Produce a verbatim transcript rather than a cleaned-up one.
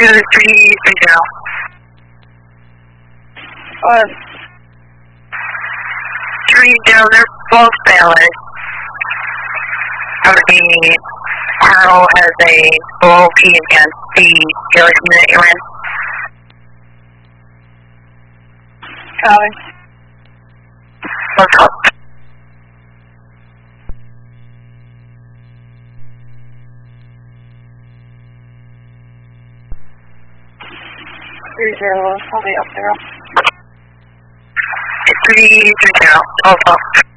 two three three zero. Uh, Three zero, they're both valid. I would be Harrow as a O P against the Gillis unit you're in. Copy. Let's go. Three zero, probably up there. three three zero, also.